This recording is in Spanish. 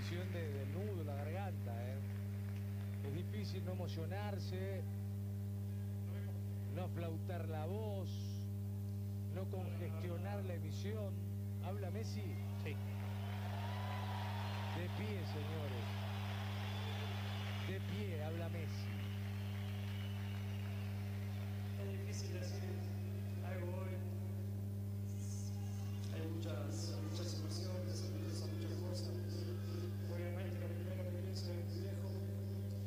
cuestión del nudo, la garganta, ¿eh? Es difícil no emocionarse, no aflautar la voz, no congestionar la emisión. ¿Habla Messi? Sí. De pie, señores. De pie, habla Messi. Es difícil decir